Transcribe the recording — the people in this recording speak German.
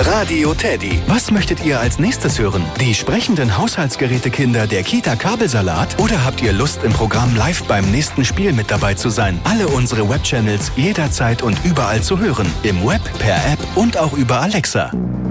Radio Teddy. Was möchtet ihr als nächstes hören? Die sprechenden Haushaltsgerätekinder der Kita Kabelsalat? Oder habt ihr Lust, im Programm live beim nächsten Spiel mit dabei zu sein? Alle unsere Webchannels jederzeit und überall zu hören. Im Web, per App und auch über Alexa.